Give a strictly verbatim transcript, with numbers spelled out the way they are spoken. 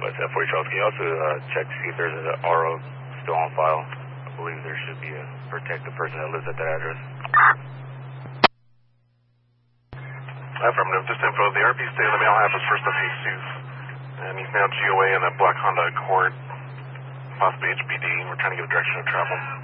West F forty Charles, can you also uh, check to see if there's an R O still on file? I believe there should be a protected person that lives at that address. Affirmative, just info. The R P stay in the mail app is First of Jesus, and he's now G O A in a black Honda Accord, possibly H B D. We're trying to get a direction of travel.